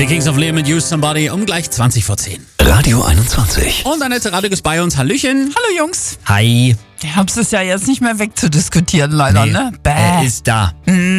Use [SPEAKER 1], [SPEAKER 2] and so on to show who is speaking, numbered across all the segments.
[SPEAKER 1] The Kings of Leon mit Use Somebody um gleich 20 vor 10.
[SPEAKER 2] Radio 21.
[SPEAKER 1] Und Annette Radek ist bei uns. Hallöchen.
[SPEAKER 3] Hallo Jungs.
[SPEAKER 2] Hi.
[SPEAKER 3] Der Herbst ist ja jetzt nicht mehr wegzudiskutieren, leider, ne?
[SPEAKER 2] Er ist da.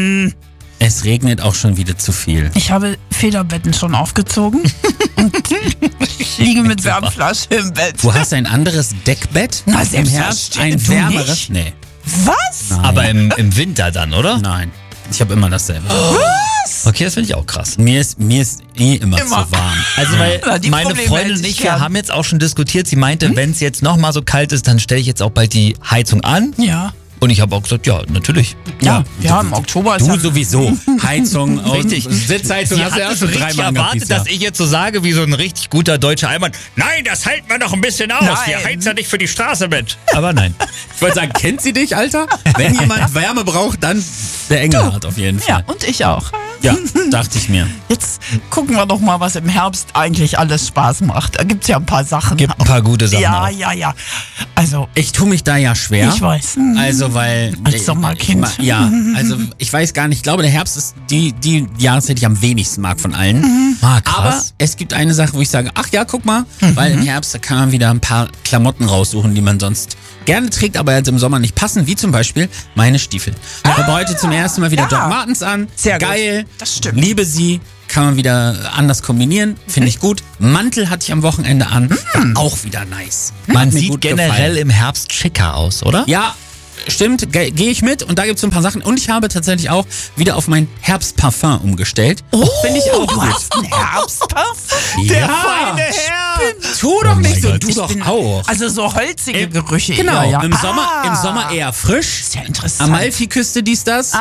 [SPEAKER 1] Es regnet auch schon wieder zu viel.
[SPEAKER 3] Ich habe Federbetten schon aufgezogen und liege mit Wärmflasche im Bett.
[SPEAKER 1] Du hast ein anderes Deckbett
[SPEAKER 3] Na,
[SPEAKER 1] im Herbst? Ein
[SPEAKER 3] du
[SPEAKER 1] wärmeres?
[SPEAKER 3] nicht?
[SPEAKER 1] Nee.
[SPEAKER 3] Was?
[SPEAKER 1] Nein.
[SPEAKER 2] Aber im Winter dann, oder?
[SPEAKER 1] Nein. Ich habe immer dasselbe.
[SPEAKER 2] Okay, das finde ich auch krass.
[SPEAKER 1] Mir ist immer zu warm.
[SPEAKER 2] Also, weil
[SPEAKER 3] Na, die
[SPEAKER 2] meine
[SPEAKER 3] Probleme
[SPEAKER 2] Freundin
[SPEAKER 3] hätte
[SPEAKER 2] und
[SPEAKER 3] ich
[SPEAKER 2] ich, wir
[SPEAKER 3] gern.
[SPEAKER 2] haben jetzt auch schon diskutiert. Sie meinte, wenn es jetzt nochmal so kalt ist, dann stelle ich jetzt auch bald die Heizung an.
[SPEAKER 3] Ja.
[SPEAKER 2] Und ich habe auch gesagt, ja, natürlich.
[SPEAKER 3] Ja, im Oktober ist
[SPEAKER 1] Du
[SPEAKER 3] ja...
[SPEAKER 1] sowieso. Heizung und
[SPEAKER 2] Richtig.
[SPEAKER 1] Sitzheizung
[SPEAKER 2] Sie
[SPEAKER 1] hast du ja
[SPEAKER 2] hat
[SPEAKER 1] schon
[SPEAKER 2] richtig
[SPEAKER 1] dreimal
[SPEAKER 2] erwartet, dass ich jetzt so sage, wie so ein richtig guter deutscher Allmann. Nein, das halten wir noch ein bisschen aus.
[SPEAKER 3] Nein.
[SPEAKER 2] Wir heizen ja nicht für die Straße mit. Aber nein.
[SPEAKER 1] Ich wollte sagen, kennt sie dich, Alter? Wenn jemand Wärme braucht, dann der Engelhardt auf jeden
[SPEAKER 3] Ja,
[SPEAKER 1] Fall.
[SPEAKER 3] und ich auch.
[SPEAKER 1] Ja, dachte ich mir.
[SPEAKER 3] Jetzt gucken wir doch mal, was im Herbst eigentlich alles Spaß macht. Da gibt's ja ein paar Sachen.
[SPEAKER 2] Gibt ein paar gute Sachen
[SPEAKER 3] Ja,
[SPEAKER 2] auch.
[SPEAKER 3] ja. Also,
[SPEAKER 1] Ich tue mich da ja schwer.
[SPEAKER 3] ich weiß.
[SPEAKER 1] Also, weil...
[SPEAKER 3] Als Sommerkind.
[SPEAKER 1] Ich weiß gar nicht. Ich glaube, der Herbst ist die Jahreszeit, die ich am wenigsten mag von allen.
[SPEAKER 2] Ah,
[SPEAKER 1] Aber
[SPEAKER 2] krass.
[SPEAKER 1] es gibt eine Sache, wo ich sage, ach ja, guck mal, weil im Herbst, da kann man wieder ein paar Klamotten raussuchen, die man sonst gerne trägt, aber jetzt im Sommer nicht passen, wie zum Beispiel meine Stiefel. Ich habe heute zum ersten Mal wieder
[SPEAKER 3] ja.
[SPEAKER 1] Doc Martens an.
[SPEAKER 3] Sehr gut.
[SPEAKER 1] Geil.
[SPEAKER 3] Das stimmt.
[SPEAKER 1] Liebe sie. Kann man wieder anders kombinieren. Finde ich gut. Mantel hatte ich am Wochenende an. War auch wieder nice.
[SPEAKER 2] Man
[SPEAKER 1] Hat mir
[SPEAKER 2] sieht
[SPEAKER 1] gut
[SPEAKER 2] generell
[SPEAKER 1] gefallen.
[SPEAKER 2] im Herbst schicker aus, oder?
[SPEAKER 1] Ja, stimmt, gehe ich mit und da gibt es so ein paar Sachen. Und ich habe tatsächlich auch wieder auf mein Herbstparfum umgestellt. Finde ich auch
[SPEAKER 3] du
[SPEAKER 1] gut.
[SPEAKER 3] hast einen Herbstparfum?
[SPEAKER 1] Der
[SPEAKER 3] feine
[SPEAKER 1] Herr! Tu doch nicht so,
[SPEAKER 2] Gott.
[SPEAKER 1] du
[SPEAKER 3] Ich
[SPEAKER 1] doch
[SPEAKER 3] bin-
[SPEAKER 1] auch.
[SPEAKER 3] Also so holzige Gerüche.
[SPEAKER 1] Genau,
[SPEAKER 3] eher, ja.
[SPEAKER 1] im Sommer eher frisch.
[SPEAKER 3] Ist ja interessant.
[SPEAKER 1] Amalfiküste, dies, das.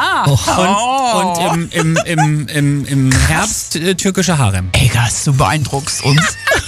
[SPEAKER 3] Oh.
[SPEAKER 1] Und im Herbst türkische Harem.
[SPEAKER 3] Ey, Gas, du beeindruckst uns.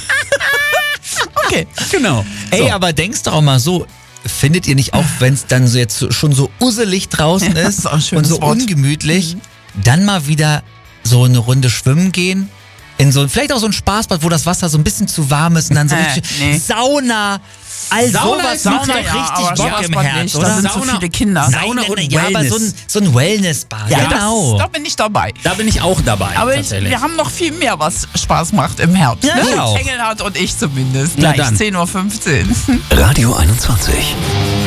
[SPEAKER 3] Okay.
[SPEAKER 1] Genau.
[SPEAKER 2] Ey, aber denkst doch auch mal so, findet ihr nicht auch, wenn es dann so jetzt schon so usselig draußen
[SPEAKER 3] Ja, das
[SPEAKER 2] ist
[SPEAKER 3] ist auch ein
[SPEAKER 2] und
[SPEAKER 3] schönes
[SPEAKER 2] so
[SPEAKER 3] Wort.
[SPEAKER 2] ungemütlich, dann mal wieder so eine Runde schwimmen gehen? In so vielleicht auch so ein Spaßbad, wo das Wasser so ein bisschen zu warm ist und dann so richtig
[SPEAKER 3] nee.
[SPEAKER 2] Sauna. All
[SPEAKER 1] Sauna
[SPEAKER 2] sowas
[SPEAKER 1] ist
[SPEAKER 2] macht
[SPEAKER 1] Sauna,
[SPEAKER 2] doch
[SPEAKER 1] ja,
[SPEAKER 2] richtig
[SPEAKER 3] aber
[SPEAKER 2] Bock im
[SPEAKER 3] Spaßbad
[SPEAKER 2] Herz,
[SPEAKER 3] nicht,
[SPEAKER 2] oder?
[SPEAKER 3] Da sind
[SPEAKER 1] Sauna-
[SPEAKER 3] so viele Kinder.
[SPEAKER 1] Sauna und
[SPEAKER 2] ja, aber
[SPEAKER 1] Wellness.
[SPEAKER 2] so ein Wellnessbad.
[SPEAKER 3] Ja,
[SPEAKER 2] genau.
[SPEAKER 3] da bin ich dabei.
[SPEAKER 1] Da bin ich auch dabei,
[SPEAKER 3] Aber
[SPEAKER 1] tatsächlich.
[SPEAKER 3] wir haben noch viel mehr, was Spaß macht im Herbst.
[SPEAKER 2] Ja,
[SPEAKER 3] ne?
[SPEAKER 2] ich auch.
[SPEAKER 3] Engelhardt und ich zumindest.
[SPEAKER 1] Na
[SPEAKER 3] Gleich
[SPEAKER 1] dann.
[SPEAKER 3] 10:15 Uhr.
[SPEAKER 2] Radio 21.